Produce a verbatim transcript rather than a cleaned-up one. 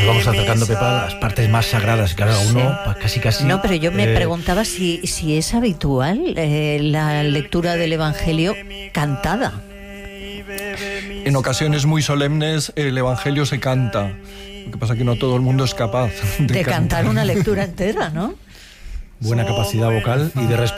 Nos vamos acercando, Pepa, a las partes más sagradas, claro, uno sí. casi casi... No, pero yo me eh... preguntaba si, si es habitual eh, la lectura del Evangelio cantada. En ocasiones muy solemnes el Evangelio se canta. Lo que pasa es que no todo el mundo es capaz de, de cantar cantar una lectura entera, ¿no? Buena capacidad vocal y de respuesta.